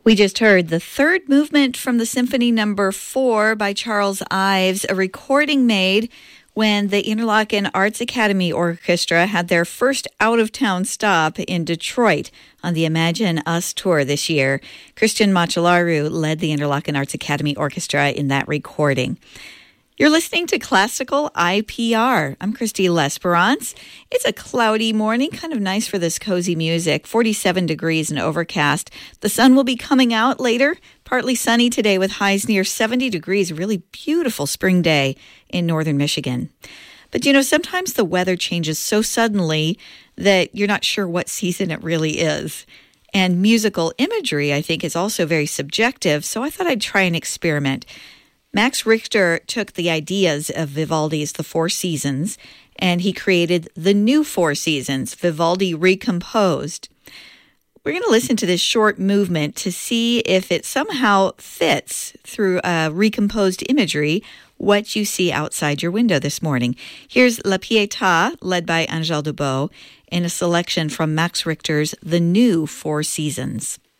We just heard the third movement from the Symphony Number 4 by Charles Ives, a recording made when the Interlochen Arts Academy Orchestra had their first out-of-town stop in Detroit on the Imagine Us tour this year. Christian Macellariu led the Interlochen Arts Academy Orchestra in that recording. You're listening to Classical IPR. I'm Christy L'Esperance. It's a cloudy morning, kind of nice for this cozy music. 47 degrees and overcast. The sun will be coming out later. Partly sunny today with highs near 70 degrees. A really beautiful spring day in northern Michigan. But sometimes the weather changes so suddenly that you're not sure what season it really is. And musical imagery, I think, is also very subjective. So I thought I'd try an experiment. Max Richter took the ideas of Vivaldi's The Four Seasons, and he created the new Four Seasons, Vivaldi Recomposed. We're going to listen to this short movement to see if it somehow fits through recomposed imagery what you see outside your window this morning. Here's La Pietà, led by Angèle Dubos, in a selection from Max Richter's The New Four Seasons.